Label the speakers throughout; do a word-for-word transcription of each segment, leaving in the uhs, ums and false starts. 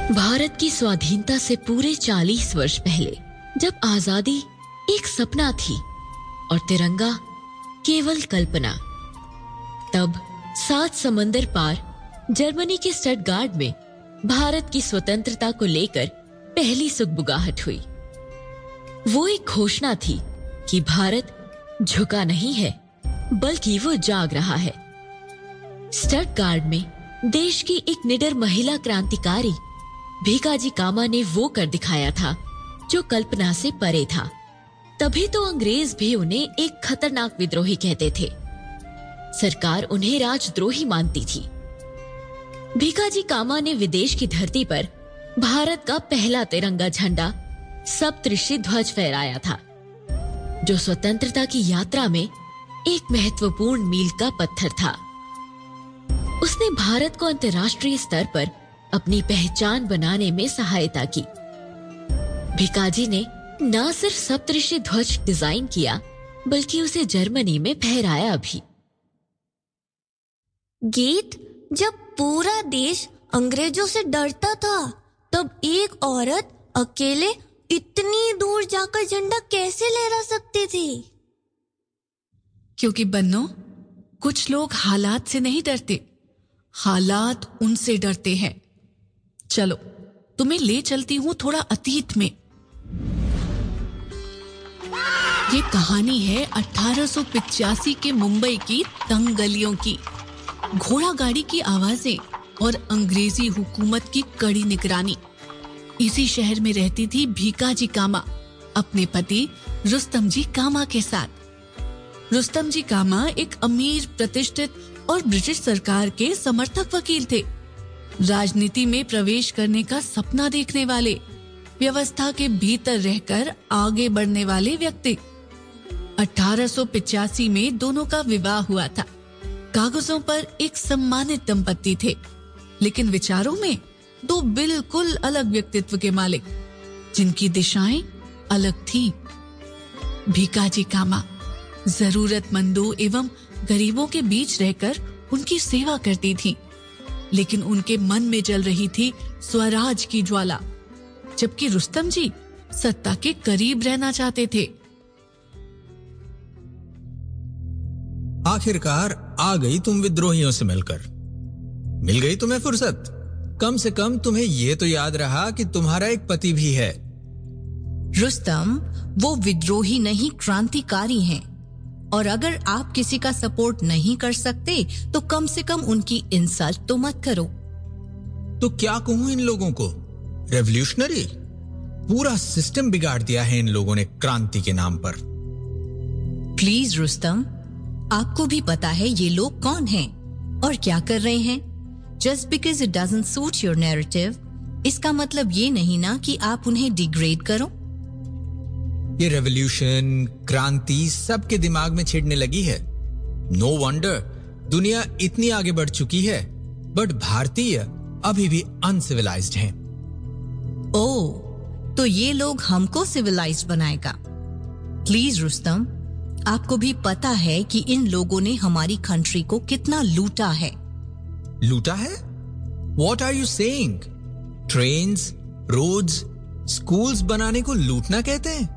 Speaker 1: भारत की स्वाधीनता से पूरे चालीस वर्ष पहले, जब आजादी एक सपना थी और तिरंगा केवल कल्पना, तब सात समंदर पार जर्मनी के स्टटगार्ट में भारत की स्वतंत्रता को लेकर पहली सुगबुगाहट हुई। वो एक घोषणा थी कि भारत झुका नहीं है, बल्कि वो जाग रहा है। स्टटगार्ट में देश की एक निडर महिला क्रांतिकारी भीकाजी कामा ने वो कर दिखाया था जो कल्पना से परे था। तभी तो अंग्रेज भी उन्हें एक खतरनाक विद्रोही कहते थे। सरकार उन्हें राजद्रोही मानती थी। भीकाजी कामा ने विदेश की धरती पर भारत का पहला तिरंगा झंडा सप्तऋषि ध्वज फहराया था, जो स्वतंत्रता की यात्रा में एक महत्वपूर्ण मील का पत्थर था। उसने भारत को अंतर्राष्ट्रीय स्तर पर अपनी पहचान बनाने में सहायता की। भीकाजी ने न सिर्फ सप्तऋषि ध्वज डिजाइन किया, बल्कि उसे जर्मनी में फहराया भी।
Speaker 2: गीत, जब पूरा देश अंग्रेजों से डरता था, तब एक औरत अकेले इतनी दूर जाकर झंडा कैसे लहरा सकती थी?
Speaker 3: क्योंकि बन्नो, कुछ लोग हालात से नहीं डरते, हालात उनसे डरते हैं। चलो, तुम्हें ले चलती हूं थोड़ा अतीत में। ये कहानी है अठारह सौ पचासी के मुंबई की तंग गलियों की। घोड़ा गाड़ी की आवाजें और अंग्रेजी हुकूमत की कड़ी निगरानी। इसी शहर में रहती थी भीकाजी कामा अपने पति रुस्तम जी कामा के साथ। रुस्तम जी कामा एक अमीर, प्रतिष्ठित और ब्रिटिश सरकार के समर्थक वकील थे। राजनीति में प्रवेश करने का सपना देखने वाले, व्यवस्था के भीतर रहकर आगे बढ़ने वाले व्यक्ति। अठारह सौ पचासी में दोनों का विवाह हुआ था। कागजों पर एक सम्मानित दंपत्ति थे, लेकिन विचारों में दो बिल्कुल अलग व्यक्तित्व के मालिक, जिनकी दिशाएं अलग थी। भीकाजी कामा जरूरतमंदों एवं गरीबों के बीच रहकर उनकी सेवा करती थी, लेकिन उनके मन में जल रही थी स्वराज की ज्वाला, जबकि रुस्तम जी सत्ता के करीब रहना चाहते थे।
Speaker 4: आखिरकार आ गई तुम विद्रोहियों से मिलकर। मिल गई तुम्हें फुर्सत। कम से कम तुम्हें यह तो याद रहा कि तुम्हारा एक पति भी है।
Speaker 5: रुस्तम वो विद्रोही नहीं, क्रांतिकारी हैं। और अगर आप किसी का सपोर्ट नहीं कर सकते तो कम से कम उनकी इंसल्ट तो मत करो।
Speaker 4: तो क्या कहूं इन लोगों को? रेवोल्यूशनरी? पूरा सिस्टम बिगाड़ दिया है इन लोगों ने क्रांति के नाम पर।
Speaker 5: प्लीज रुस्तम, आपको भी पता है ये लोग कौन हैं और क्या कर रहे हैं। Just because it doesn't suit your narrative, इसका मतलब ये नहीं ना कि आप उन्हें डिग्रेड करो।
Speaker 4: ये रेवोल्यूशन, क्रांति सबके दिमाग में छिड़ने लगी है। नो वंडर दुनिया इतनी आगे बढ़ चुकी है, बट भारतीय अभी भी अनसिविलाइज्ड हैं।
Speaker 5: ओह, तो ये लोग हमको सिविलाइज्ड बनाएगा। प्लीज रुस्तम, आपको भी पता है कि इन लोगों ने हमारी कंट्री को कितना लूटा है।
Speaker 4: लूटा है? What are you saying? Trains, roads, schools बनाने को लूटना कहते हैं?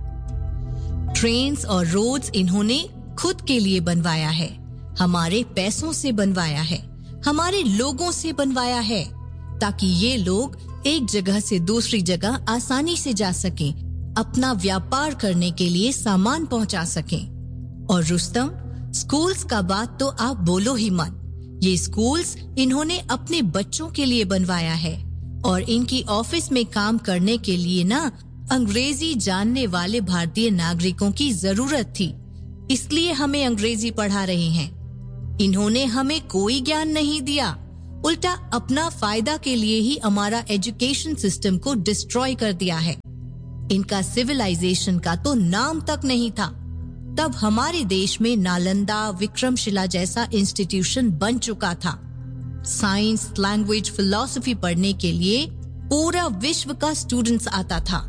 Speaker 5: ट्रेन्स और रोड्स इन्होंने खुद के लिए बनवाया है, हमारे पैसों से बनवाया है, हमारे लोगों से बनवाया है, ताकि ये लोग एक जगह से दूसरी जगह आसानी से जा सकें, अपना व्यापार करने के लिए सामान पहुंचा सकें। और रुस्तम, स्कूल्स का बात तो आप बोलो ही मत। ये स्कूल्स इन्होंने अपने बच्चों के लिए बनवाया है, और इनकी ऑफिस में काम करने के लिए ना अंग्रेजी जानने वाले भारतीय नागरिकों की जरूरत थी, इसलिए हमें अंग्रेजी पढ़ा रहे हैं। इन्होंने हमें कोई ज्ञान नहीं दिया, उल्टा अपना फायदा के लिए ही हमारा एजुकेशन सिस्टम को डिस्ट्रॉय कर दिया है। इनका सिविलाइजेशन का तो नाम तक नहीं था। तब हमारे देश में नालंदा, विक्रमशिला जैसा इंस्टीट्यूशन बन चुका था। साइंस, लैंग्वेज, फिलॉसफी पढ़ने के लिए पूरा विश्व का स्टूडेंट्स आता था।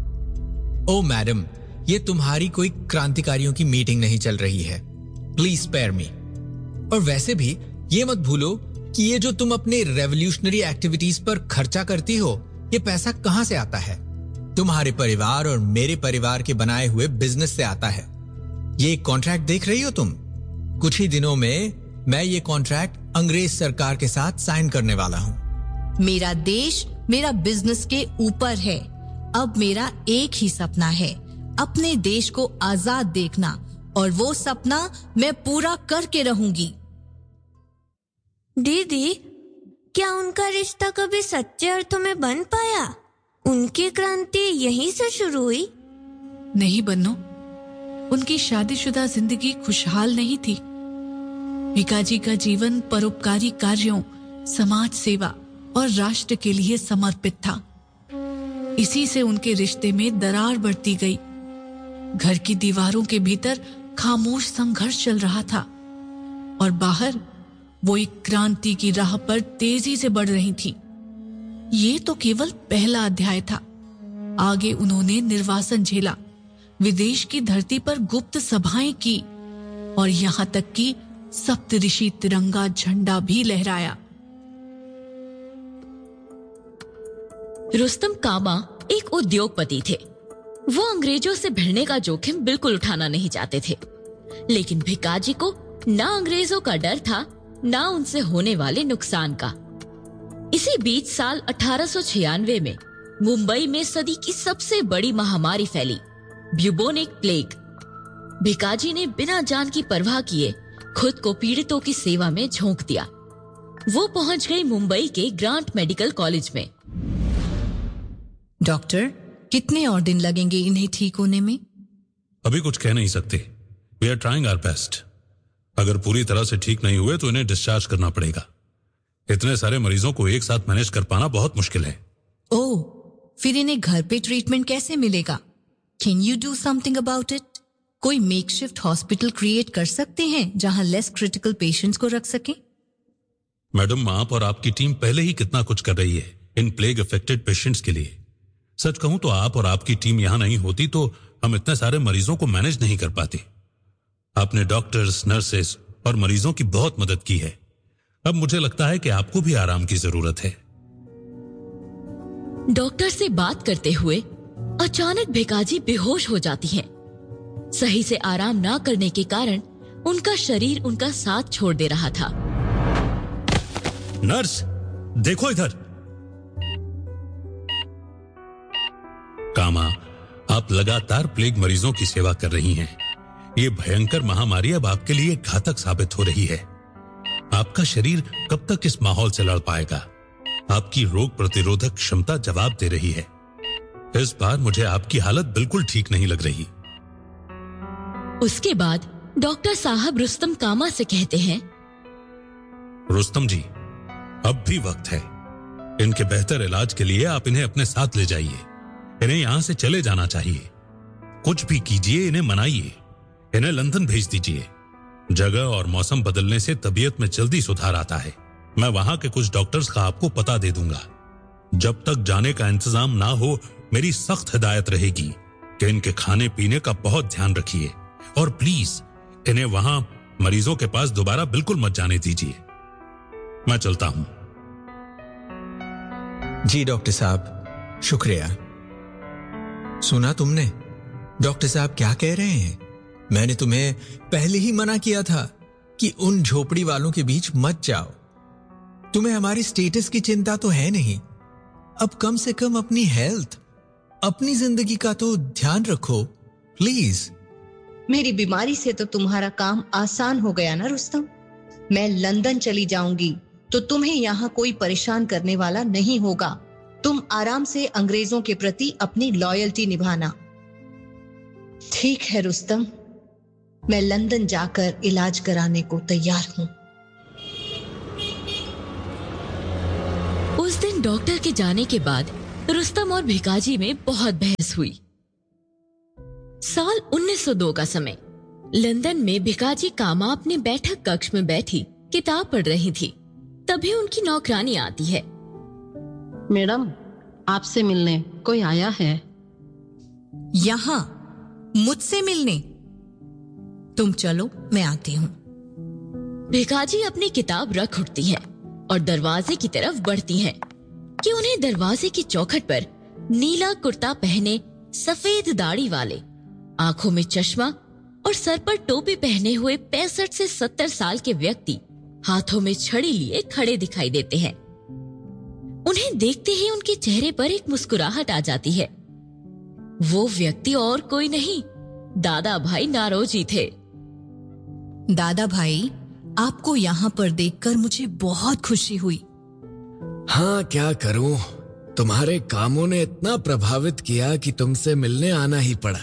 Speaker 4: ओ मैडम, ये तुम्हारी कोई क्रांतिकारियों की मीटिंग नहीं चल रही है। प्लीज स्पेयर मी। और वैसे भी ये मत भूलो, कि ये जो तुम अपने रेवोल्यूशनरी एक्टिविटीज पर खर्चा करती हो, ये पैसा कहां से आता है? तुम्हारे परिवार और मेरे परिवार के बनाए हुए बिजनेस से आता है। ये कॉन्ट्रैक्ट देख रही हो तुम? कुछ ही दिनों में मैं ये कॉन्ट्रैक्ट अंग्रेज सरकार के साथ साइन करने वाला हूं।
Speaker 5: मेरा देश मेरा बिजनेस के ऊपर है। अब मेरा एक ही सपना है, अपने देश को आजाद देखना, और वो सपना मैं पूरा करके रहूंगी।
Speaker 2: दीदी, क्या उनका रिश्ता कभी सच्चे अर्थों में बन पाया? उनकी क्रांति यहीं से शुरू हुई?
Speaker 3: नहीं बन्नो, उनकी शादीशुदा जिंदगी खुशहाल नहीं थी। भिकाजी का जीवन परोपकारी कार्यों, समाज सेवा और राष्ट्र के लिए समर्पित था। इसी से उनके रिश्ते में दरार बढ़ती गई। घर की दीवारों के भीतर खामोश संघर्ष चल रहा था और बाहर वो एक क्रांति की राह पर तेजी से बढ़ रही थी। ये तो केवल पहला अध्याय था। आगे उन्होंने निर्वासन झेला, विदेश की धरती पर गुप्त सभाएं की और यहां तक कि सप्तऋषि तिरंगा झंडा भी लहराया।
Speaker 1: रुस्तम कामा एक उद्योगपति थे। वो अंग्रेजों से भिड़ने का जोखिम बिल्कुल उठाना नहीं चाहते थे, लेकिन भिकाजी को ना अंग्रेजों का डर था, ना उनसे होने वाले नुकसान का। इसी बीच साल अठारह सौ छियानवे में मुंबई में सदी की सबसे बड़ी महामारी फैली, ब्यूबोनिक प्लेग। भिकाजी ने बिना जान की परवाह किए खुद को पीड़ितों की सेवा में झोंक दिया। वो पहुंच गई मुंबई के ग्रांट मेडिकल कॉलेज में।
Speaker 5: डॉक्टर, कितने और दिन लगेंगे इन्हें ठीक होने में?
Speaker 6: अभी कुछ कह नहीं सकते। We are trying our best. अगर पूरी तरह से ठीक नहीं हुए तो इन्हें डिस्चार्ज करना पड़ेगा। इतने सारे मरीजों को एक साथ मैनेज कर पाना बहुत मुश्किल है।
Speaker 5: ओह, फिर इन्हें घर पे ट्रीटमेंट कैसे मिलेगा? Can you do something about it? कोई मेकशिफ्ट हॉस्पिटल क्रिएट कर सकते हैं जहां लेस क्रिटिकल पेशेंट्स को रख सकें?
Speaker 6: मैडम, आप और आपकी टीम पहले ही कितना कुछ कर रही है इन प्लेग अफेक्टेड पेशेंट्स के लिए। सच कहूं तो आप और आपकी टीम यहां नहीं होती तो हम इतने सारे मरीजों को मैनेज नहीं कर पाते। आपने डॉक्टर्स, नर्सेस और मरीजों की बहुत मदद की है। अब मुझे लगता है कि आपको भी आराम की जरूरत है।
Speaker 1: डॉक्टर से बात करते हुए अचानक भिकाजी बेहोश हो जाती हैं। सही से आराम ना करने के कारण उनका शरीर उनका साथ छोड़ दे रहा था।
Speaker 6: नर्स, देखो इधर। कामा, आप लगातार प्लेग मरीजों की सेवा कर रही हैं। ये भयंकर महामारी अब आपके लिए घातक साबित हो रही है। आपका शरीर कब तक इस माहौल से लड़ पाएगा? आपकी रोग प्रतिरोधक क्षमता जवाब दे रही है। इस बार मुझे आपकी हालत बिल्कुल ठीक नहीं लग रही।
Speaker 1: उसके बाद डॉक्टर साहब रुस्तम कामा से कहते हैं,
Speaker 6: रुस्तम जी, अब भी वक्त है। इनके बेहतर इलाज के लिए आप इन्हें अपने साथ ले जाइए। इन्हें यहां से चले जाना चाहिए। कुछ भी कीजिए, इन्हें मनाइए। इन्हें लंदन भेज दीजिए। जगह और मौसम बदलने से तबीयत में जल्दी सुधार आता है। मैं वहां के कुछ डॉक्टर्स का आपको पता दे दूंगा। जब तक जाने का इंतजाम ना हो, मेरी सख्त हिदायत रहेगी कि इनके खाने पीने का बहुत ध्यान रखिए और प्लीज इन्हें वहां मरीजों के पास दोबारा बिल्कुल मत जाने दीजिए। मैं चलता हूं।
Speaker 4: जी डॉक्टर साहब, शुक्रिया। सुना तुमने? डॉक्टर साहब क्या कह रहे हैं? मैंने तुम्हें पहले ही मना किया था कि उन झोपड़ी वालों के बीच मत जाओ। तुम्हें हमारी स्टेटस की चिंता तो है नहीं। अब कम से कम अपनी हेल्थ, अपनी जिंदगी का तो ध्यान रखो प्लीज।
Speaker 5: मेरी बीमारी से तो तुम्हारा काम आसान हो गया ना रुस्तम। मैं लंदन चली जाऊंगी तो तुम्हें यहाँ कोई परेशान करने वाला नहीं होगा। तुम आराम से अंग्रेजों के प्रति अपनी लॉयल्टी निभाना। ठीक है रुस्तम, मैं लंदन जाकर इलाज कराने को तैयार हूं।
Speaker 1: उस दिन डॉक्टर के जाने के बाद रुस्तम और भिकाजी में बहुत बहस हुई। साल उन्नीस सौ दो का समय, लंदन में भिकाजी कामा अपने बैठक कक्ष में बैठी किताब पढ़ रही थी। तभी उनकी नौकरानी आती है।
Speaker 7: मैडम, आपसे मिलने कोई आया है।
Speaker 5: यहाँ मुझसे मिलने? तुम चलो, मैं आती हूँ।
Speaker 1: भिकाजी अपनी किताब रख उठती है और दरवाजे की तरफ बढ़ती हैं कि उन्हें दरवाजे की चौखट पर नीला कुर्ता पहने, सफेद दाढ़ी वाले, आंखों में चश्मा और सर पर टोपी पहने हुए पैंसठ से सत्तर साल के व्यक्ति हाथों में छड़ी लिए खड़े दिखाई देते हैं। उन्हें देखते ही उनके चेहरे पर एक मुस्कुराहट आ जाती है। वो व्यक्ति और कोई नहीं, दादा भाई नारोजी थे।
Speaker 5: दादा भाई, आपको यहाँ पर देखकर मुझे बहुत खुशी हुई।
Speaker 8: हाँ, क्या करूं, तुम्हारे कामों ने इतना प्रभावित किया कि तुमसे मिलने आना ही पड़ा।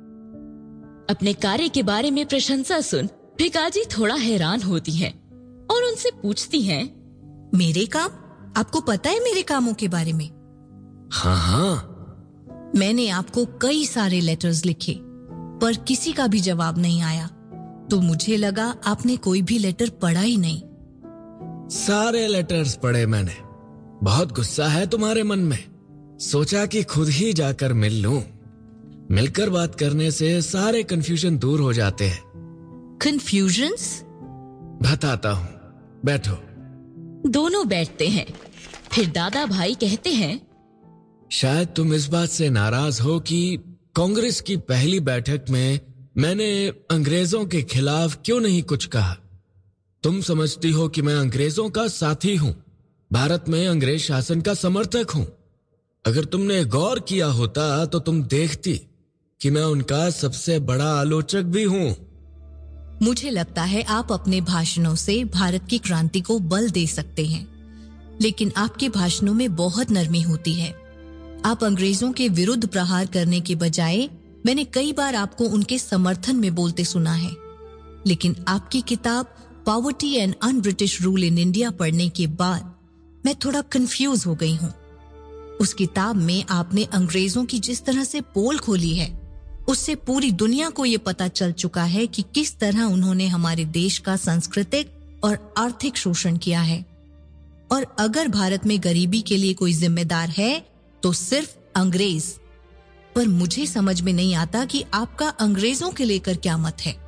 Speaker 1: अपने कार्य के बारे में प्रशंसा सुन भिकाजी थोड़ा हैरान होती हैं और उनसे पूछती हैं,
Speaker 5: मेरे काम? आपको पता है मेरे कामों के बारे में?
Speaker 8: हाँ हाँ।
Speaker 5: मैंने आपको कई सारे लेटर्स लिखे, पर किसी का भी जवाब नहीं आया, तो मुझे लगा आपने कोई भी लेटर पढ़ा ही नहीं।
Speaker 8: सारे लेटर्स पढ़े मैंने। बहुत गुस्सा है तुम्हारे मन में। सोचा कि खुद ही जाकर मिल लूं। मिलकर बात करने से सारे कंफ्यूजन दूर हो जाते हैं।
Speaker 5: कंफ्यूजन्स?
Speaker 8: बताता हूँ, बैठो।
Speaker 1: दोनों बैठते हैं। फिर दादा भाई कहते हैं,
Speaker 8: शायद तुम इस बात से नाराज हो कि कांग्रेस की पहली बैठक में मैंने अंग्रेजों के खिलाफ क्यों नहीं कुछ कहा। तुम समझती हो कि मैं अंग्रेजों का साथी हूं, भारत में अंग्रेज शासन का समर्थक हूं। अगर तुमने गौर किया होता तो तुम देखती कि मैं उनका सबसे बड़ा आलोचक भी हूं।
Speaker 5: मुझे लगता है आप अपने भाषणों से भारत की क्रांति को बल दे सकते हैं, लेकिन आपके भाषणों में बहुत नरमी होती है। आप अंग्रेजों के विरुद्ध प्रहार करने के बजाय मैंने कई बार आपको उनके समर्थन में बोलते सुना है। लेकिन आपकी किताब poverty and un British rule in India पढ़ने के बाद मैं थोड़ा कंफ्यूज हो गई हूँ। उस किताब में आपने अंग्रेजों की जिस तरह से पोल खोली है, उससे पूरी दुनिया को ये पता चल चुका है कि किस तरह उन्होंने हमारे देश का सांस्कृतिक और आर्थिक शोषण किया है। और अगर भारत में गरीबी के लिए कोई जिम्मेदार है तो सिर्फ अंग्रेज। पर मुझे समझ में नहीं आता कि आपका अंग्रेजों के लेकर क्या मत है।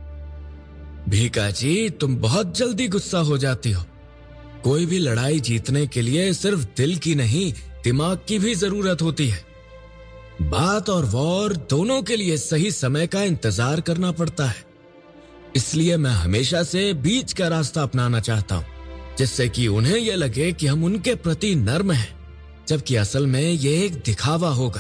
Speaker 8: भीका जी, तुम बहुत जल्दी गुस्सा हो जाती हो। कोई भी लड़ाई जीतने के लिए सिर्फ दिल की नहीं, दिमाग की भी जरूरत होती है। बात और वॉर दोनों के लिए सही समय का इंतजार करना पड़ता है। इसलिए मैं हमेशा से बीच का रास्ता अपनाना चाहता हूँ, जिससे कि उन्हें यह लगे कि हम उनके प्रति नर्म हैं, जबकि असल में ये एक दिखावा होगा।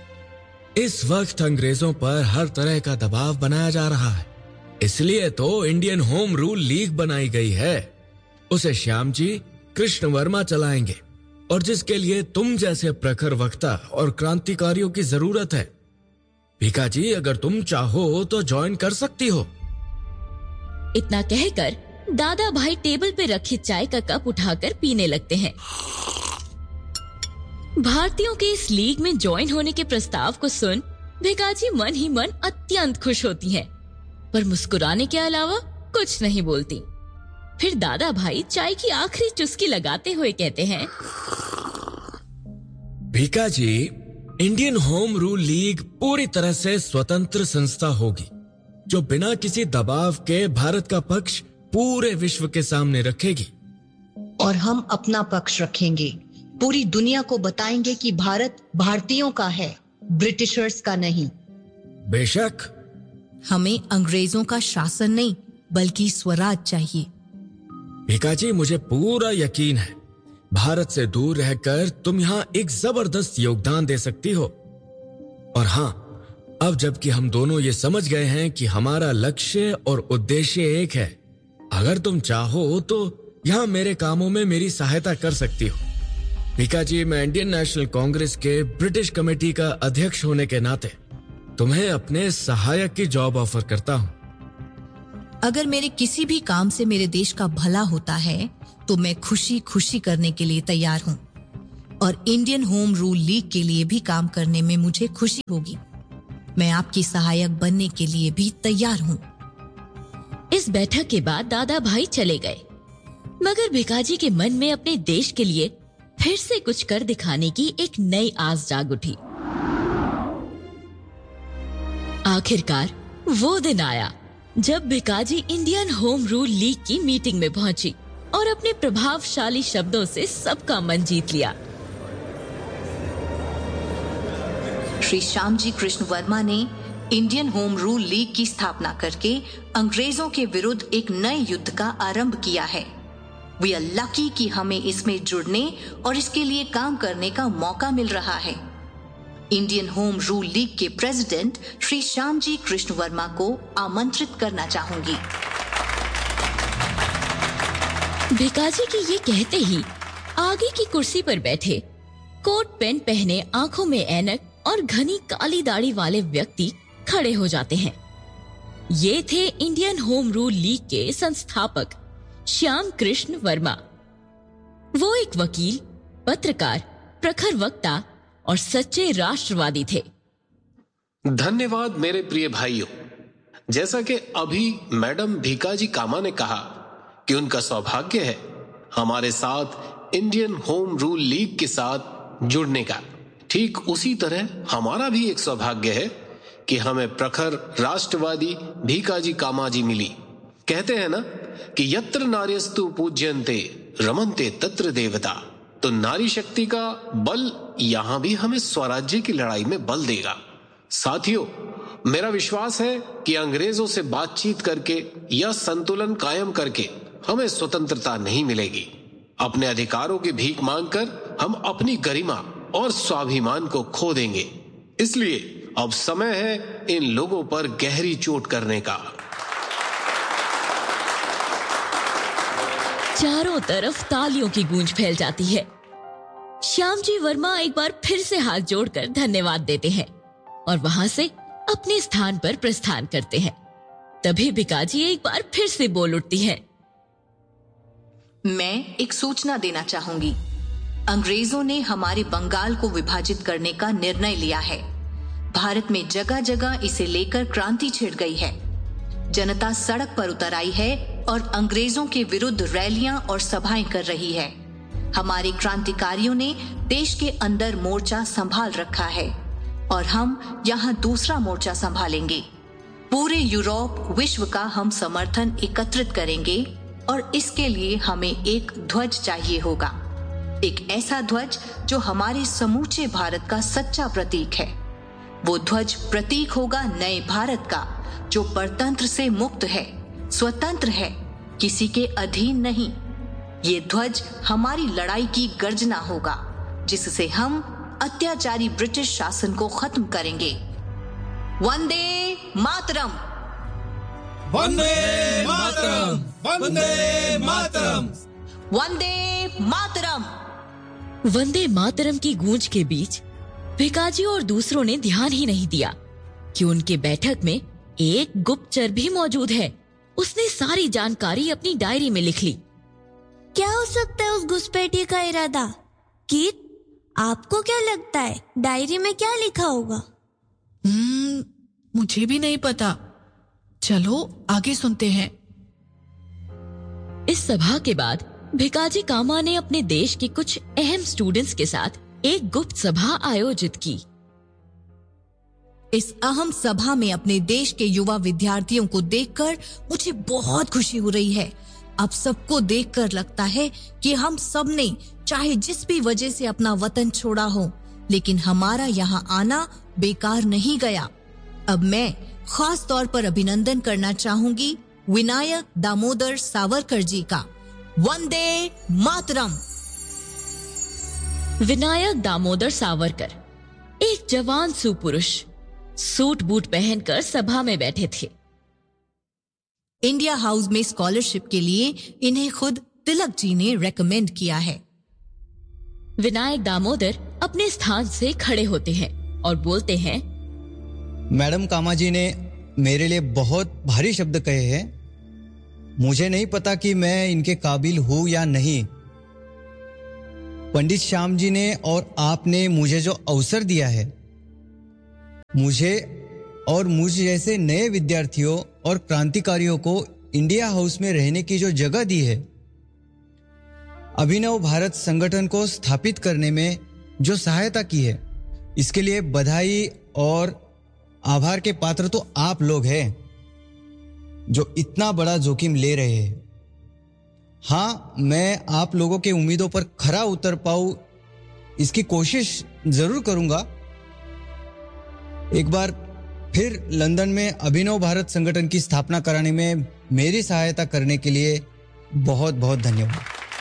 Speaker 8: इस वक्त अंग्रेजों पर हर तरह का दबाव बनाया जा रहा है, इसलिए तो इंडियन होम रूल लीग बनाई गई है। उसे श्याम जी कृष्ण वर्मा चलाएंगे, और जिसके लिए तुम जैसे प्रखर वक्ता और क्रांतिकारियों की जरूरत है। भीका जी, अगर तुम चाहो तो ज्वाइन कर सकती हो।
Speaker 1: इतना कहकर दादा भाई टेबल पे रखी चाय का कप उठाकर पीने लगते हैं। भारतीयों के इस लीग में ज्वाइन होने के प्रस्ताव को सुन भिकाजी मन ही मन अत्यंत खुश होती हैं, पर मुस्कुराने के अलावा कुछ नहीं बोलती। फिर दादा भाई चाय की आखिरी चुस्की लगाते हुए कहते हैं,
Speaker 8: भीका जी, इंडियन होम रूल लीग पूरी तरह से स्वतंत्र संस्था होगी, जो बिना किसी दबाव के भारत का पक्ष पूरे विश्व के सामने रखेगी।
Speaker 9: और हम अपना पक्ष रखेंगे। पूरी दुनिया को बताएंगे कि भारत भारतीयों का है, ब्रिटिशर्स का नहीं।
Speaker 8: बेशक।
Speaker 5: हमें अंग्रेजों का शासन नहीं, बल्कि स्वराज चाहिए।
Speaker 8: भीका जी, मुझे पूरा यकीन है भारत से दूर रहकर तुम यहाँ एक जबरदस्त योगदान दे सकती हो। और हाँ, अब जबकि हम दोनों ये समझ गए हैं कि हमारा लक्ष्य और उद्देश्य एक है, अगर तुम चाहो तो यहाँ मेरे कामों में मेरी सहायता कर सकती हो। भीका जी, मैं इंडियन नेशनल कांग्रेस के ब्रिटिश कमेटी का अध्यक्ष होने के नाते तुम्हें अपने सहायक की जॉब ऑफर करता हूँ।
Speaker 5: अगर मेरे किसी भी काम से मेरे देश का भला होता है तो मैं खुशी खुशी करने के लिए तैयार हूँ, और इंडियन होम रूल लीग के लिए भी काम करने में मुझे खुशी होगी। मैं आपकी सहायक बनने के लिए भी तैयार हूँ।
Speaker 1: इस बैठक के बाद दादा भाई चले गए, मगर भिकाजी के मन में अपने देश के लिए फिर से कुछ कर दिखाने की एक नई आस जाग उठी। आखिरकार वो दिन आया जब Bhikaji Indian home rule league की मीटिंग में पहुंची और अपने प्रभावशाली शब्दों से सबका मन जीत लिया।
Speaker 5: श्री श्यामजी कृष्ण वर्मा ने इंडियन होम रूल लीग की स्थापना करके अंग्रेजों के विरुद्ध एक नए युद्ध का आरंभ किया है। वी आर लकी कि हमें इसमें जुड़ने और इसके लिए काम करने का मौका मिल रहा है। इंडियन होम रूल लीग के प्रेसिडेंट श्री श्यामजी कृष्ण वर्मा को आमंत्रित करना चाहूंगी।
Speaker 1: भिकाजी की ये कहते ही आगे की कुर्सी पर बैठे कोट पेंट पहने, आंखों में ऐनक और घनी काली दाढ़ी वाले व्यक्ति खड़े हो जाते हैं। ये थे इंडियन होम रूल लीग के संस्थापक श्याम कृष्ण वर्मा। वो एक वकील, पत्रकार, प्रखर वक्ता और सच्चे राष्ट्रवादी थे।
Speaker 10: धन्यवाद मेरे प्रिय भाइयों। जैसा कि अभी मैडम भीकाजी कामा ने कहा कि उनका सौभाग्य है हमारे साथ इंडियन होम रूल लीग के साथ जुड़ने का, ठीक उसी तरह हमारा भी एक सौभाग्य है कि हमें प्रखर राष्ट्रवादी भीकाजी कामाजी मिली। कहते हैं ना कि यत्र नार्यस्तु पूज्यन्ते रमन्ते तत्र देवता। तो नारी शक्ति का बल यहां भी हमें स्वराज्य की लड़ाई में बल देगा। साथियों, मेरा विश्वास है कि अंग्रेजों से बातचीत करके या संतुलन कायम करके हमें स्वतंत्रता नहीं मिलेगी। अपने अधिकारों की भीख मांगकर हम अपनी गरिमा और स्वाभिमान को खो देंगे। इसलिए अब समय है इन लोगों पर गहरी चोट करने का।
Speaker 1: चारों तरफ तालियों की गूंज फैल जाती है। श्यामजी वर्मा एक बार फिर से हाथ जोड़कर धन्यवाद देते हैं और वहां से अपने स्थान पर प्रस्थान करते हैं। तभी भिकाजी एक बार फिर से बोल उठती है।
Speaker 5: मैं एक सूचना देना चाहूंगी। अंग्रेजों ने हमारे बंगाल को विभाजित करने का निर्णय लिया है। भारत में जगह जगह इसे लेकर क्रांति छिड़ गई है। जनता सड़क पर उतर आई है और अंग्रेजों के विरुद्ध रैलियां और सभाएं कर रही है। हमारे क्रांतिकारियों ने देश के अंदर मोर्चा संभाल रखा है और हम यहाँ दूसरा मोर्चा संभालेंगे। पूरे यूरोप, विश्व का हम समर्थन एकत्रित करेंगे और इसके लिए हमें एक ध्वज चाहिए होगा। एक ऐसा ध्वज जो हमारे समूचे भारत का सच्चा प्रतीक है। वो ध्वज प्रतीक होगा नए भारत का, जो परतंत्र से मुक्त है, स्वतंत्र है, किसी के अधीन नहीं। ये ध्वज हमारी लड़ाई की गर्जना होगा, जिससे हम अत्याचारी ब्रिटिश शासन को खत्म करेंगे। वंदे मातरम,
Speaker 4: वंदे मातरम, वंदे मातरम,
Speaker 5: वंदे मातरम।
Speaker 1: वंदे मातरम की गूंज के बीच भिकाजी और दूसरों ने ध्यान ही नहीं दिया कि उनके बैठक में एक गुप्तचर भी मौजूद है। उसने सारी जानकारी अपनी डायरी में लिख ली।
Speaker 2: क्या हो सकता है उस घुसपैठी का इरादा? कीट, आपको क्या लगता है डायरी में क्या लिखा होगा?
Speaker 3: हम्म, मुझे भी नहीं पता। चलो आगे सुनते हैं।
Speaker 1: इस सभा के बाद भिकाजी कामा ने अपने देश के कुछ अहम स्टूडेंट्स के साथ एक गुप्त सभा आयोजित की।
Speaker 5: इस अहम सभा में अपने देश के युवा विद्यार्थियों को देखकर मुझे बहुत खुशी हो रही है। अब सबको देखकर लगता है कि हम सब ने चाहे जिस भी वजह से अपना वतन छोड़ा हो, लेकिन हमारा यहाँ आना बेकार नहीं गया। अब मैं खास तौर पर अभिनंदन करना चाहूंगी विनायक दामोदर सावरकर जी का। वंदे मातरम।
Speaker 1: विनायक दामोदर सावरकर एक जवान सुपुरुष सूट बूट पहनकर सभा में बैठे थे।
Speaker 5: इंडिया हाउस में स्कॉलरशिप के लिए इन्हें खुद तिलक जी ने रेकमेंड किया है।
Speaker 1: विनायक दामोदर अपने स्थान से खड़े होते हैं और बोलते हैं,
Speaker 11: मैडम कामा जी ने मेरे लिए बहुत भारी शब्द कहे हैं। मुझे नहीं पता कि मैं इनके काबिल हूं या नहीं। पंडित श्याम जी ने और आपने मुझे जो अवसर दिया है, मुझे और मुझ जैसे नए विद्यार्थियों और क्रांतिकारियों को इंडिया हाउस में रहने की जो जगह दी है, अभिनव भारत संगठन को स्थापित करने में जो सहायता की है, इसके लिए बधाई और आभार के पात्र तो आप लोग हैं जो इतना बड़ा जोखिम ले रहे हैं। हाँ, मैं आप लोगों के उम्मीदों पर खरा उतर पाऊं इसकी कोशिश जरूर करूंगा। एक बार फिर लंदन में अभिनव भारत संगठन की स्थापना कराने में मेरी सहायता करने के लिए बहुत बहुत धन्यवाद।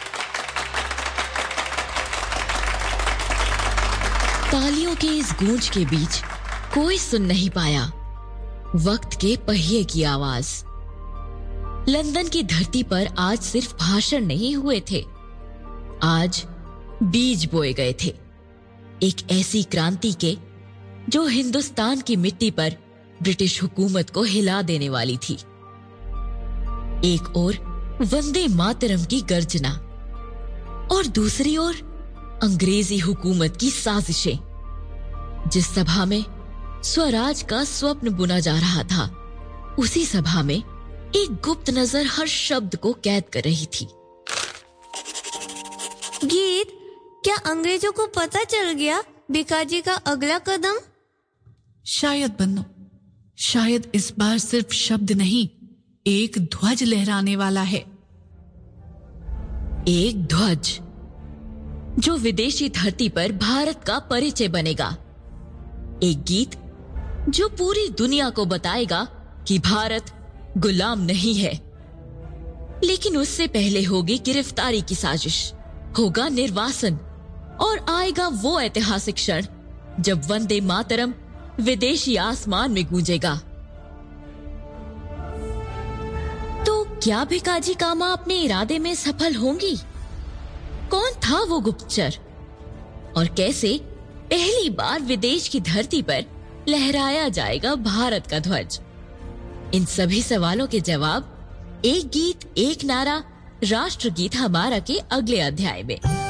Speaker 1: तालियों के इस गूंज के बीच कोई सुन नहीं पाया वक्त के पहिए की आवाज। लंदन की धरती पर आज सिर्फ भाषण नहीं हुए थे, आज बीज बोए गए थे एक ऐसी क्रांति के जो हिंदुस्तान की मिट्टी पर ब्रिटिश हुकूमत को हिला देने वाली थी। एक ओर वंदे मातरम की गर्जना और दूसरी ओर अंग्रेजी हुकूमत की साजिशें। जिस सभा में स्वराज का स्वप्न बुना जा रहा था, उसी सभा में एक गुप्त नजर हर शब्द को कैद कर रही थी।
Speaker 2: गीत, क्या अंग्रेजों को पता चल गया भिकाजी का अगला कदम?
Speaker 3: शायद बन्नो, शायद इस बार सिर्फ शब्द नहीं, एक ध्वज लहराने वाला है।
Speaker 1: एक ध्वज जो विदेशी धरती पर भारत का परिचय बनेगा। एक गीत जो पूरी दुनिया को बताएगा कि भारत गुलाम नहीं है। लेकिन उससे पहले होगी गिरफ्तारी की साजिश, होगा निर्वासन और आएगा वो ऐतिहासिक क्षण जब वंदे मातरम विदेशी आसमान में गूंजेगा। तो क्या भिकाजी कामा अपने इरादे में सफल होंगी? कौन था वो गुप्तचर और कैसे पहली बार विदेश की धरती पर लहराया जाएगा भारत का ध्वज? इन सभी सवालों के जवाब एक गीत एक नारा राष्ट्रगीत हमारा के अगले अध्याय में।